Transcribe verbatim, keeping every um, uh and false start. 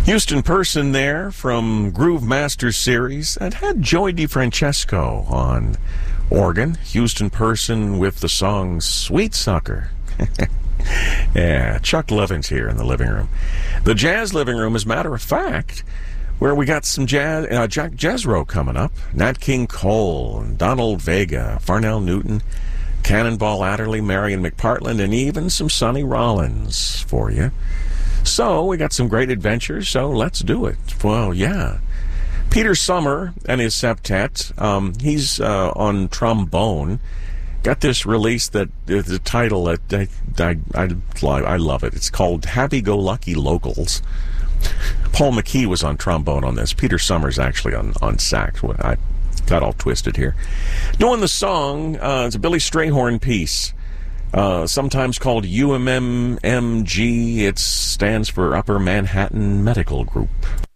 Houston Person there from Groove Master Series, and had Joey DeFrancesco on organ. Houston Person with the song Sweet Sucker. Yeah, Chuck Lovins here in the living room. The Jazz Living Room, as a matter of fact, where we got some jazz, uh, Jack Jezro coming up. Nat King Cole, and Donald Vega, Farnell Newton, Cannonball Adderley, Marion McPartland, and even some Sonny Rollins for you. So, we got some great adventures, so let's do it. Well, yeah. Peter Summer and his septet, um, he's uh, on trombone. Got this release that, uh, the title, that I, I, I, I love it. It's called Happy-Go-Lucky Locals. Paul McKee was on trombone on this. Peter Summers actually on, on sax. I got all twisted here. Doing the song, uh, it's a Billy Strayhorn piece. Uh, sometimes called U M M M G. It stands for Upper Manhattan Medical Group.